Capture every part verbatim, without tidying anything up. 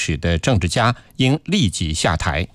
史的政治家应立即下台。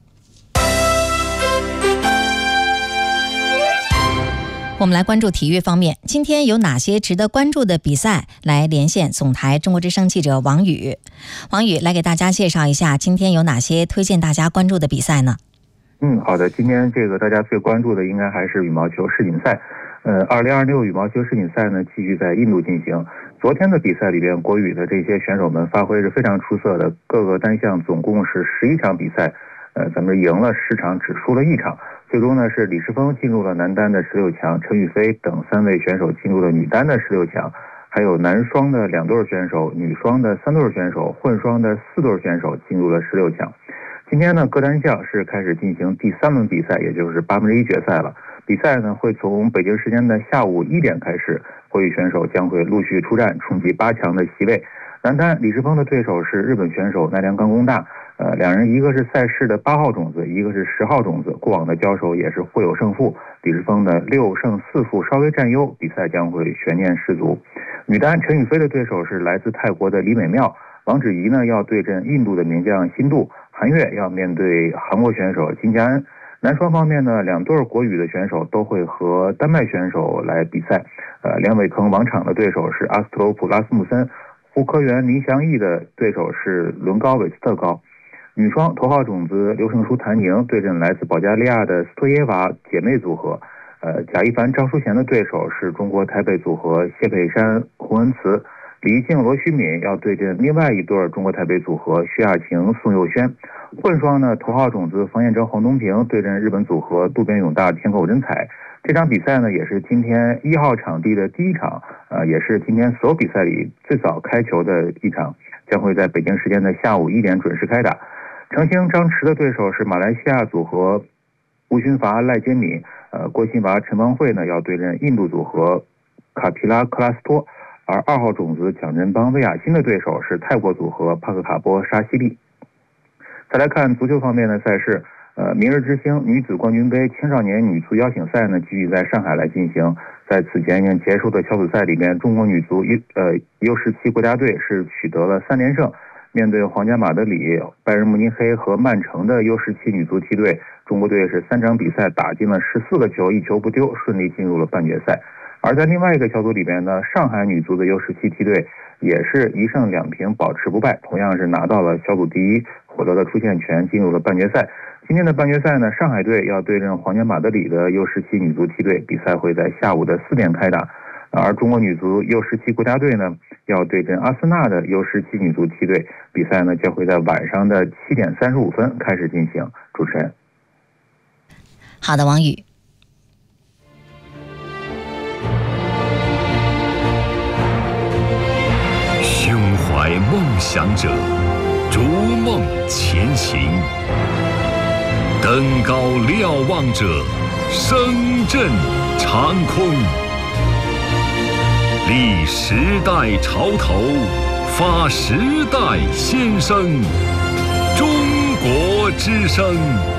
我们来关注体育方面，今天有哪些值得关注的比赛？来连线总台中国之声记者王宇。王宇来给大家介绍一下，今天有哪些推荐大家关注的比赛呢？ 嗯，好的，今天这个大家最关注的应该还是羽毛球世锦赛。呃，二零二六羽毛球世锦赛呢，继续在印度进行。昨天的比赛里边，国羽的这些选手们发挥是非常出色的，各个单项总共是十一场比赛，呃，咱们赢了十场，只输了一场。最终呢，是李诗沣进入了男单的十六强，陈雨菲等三位选手进入了女单的十六强，还有男双的两对选手、女双的三对选手、混双的四对选手进入了十六强。今天呢，各单项是开始进行第三轮比赛，也就是八分之一决赛了。比赛呢会从北京时间的下午一点开始，国羽选手将会陆续出战，冲击八强的席位。男单李诗沣的对手是日本选手奈良冈功大，呃，两人一个是赛事的八号种子，一个是十号种子，过往的交手也是互有胜负。李诗沣的六胜四负稍微占优，比赛将会悬念十足。女单陈雨菲的对手是来自泰国的李美妙，王芷怡呢要对阵印度的名将辛杜，韩悦要面对韩国选手金佳恩。男双方面呢，两对国羽的选手都会和丹麦选手来比赛。呃，两尾坑王场的对手是阿斯特罗普拉斯穆森，胡科元林祥义的对手是伦高韦斯特高。女双头号种子刘胜书谭宁对阵来自保加利亚的斯托耶娃姐妹组合。呃，贾一凡张淑贤的对手是中国台北组合谢佩珊胡恩慈。李易静罗虚敏要对阵另外一对中国台北组合徐雅晴宋佑轩。混双呢，头号种子房彦哲黄东萍对阵日本组合渡边勇大田口真彩。这场比赛呢，也是今天一号场地的第一场，呃，也是今天所有比赛里最早开球的一场，将会在北京时间的下午一点准时开打。程兴张弛的对手是马来西亚组合吴勋伐赖坚敏，呃，郭新娃陈芳慧呢要对阵印度组合卡皮拉克拉斯托，而二号种子蒋振邦魏雅欣的对手是泰国组合帕克卡波沙西利。再来看足球方面的赛事，呃，明日之星女子冠军杯青少年女足邀请赛呢，继续在上海来进行。在此前已经结束的小组赛里面，中国女足 U 呃 U 十七国家队是取得了三连胜，面对皇家马德里、拜仁慕尼黑和曼城的 U 十七女足梯队，中国队是三场比赛打进了十四个球，一球不丢，顺利进入了半决赛。而在另外一个小组里边呢，上海女足的 U 十七梯队也是一胜两平保持不败，同样是拿到了小组第一，获得了出线权，进入了半决赛。今天的半决赛呢，上海队要对阵皇家马德里的 U 十七女足梯队，比赛会在下午的四点开打。而中国女足 U 十七国家队呢，要对阵阿森纳的 U 十七女足梯队，比赛呢将会在晚上的七点三十五分开始进行。主持人， 好的，王宇。 胸怀梦想者，逐梦前行；登高瞭望者，声震长空。立时代潮头，发时代先声。中国之声。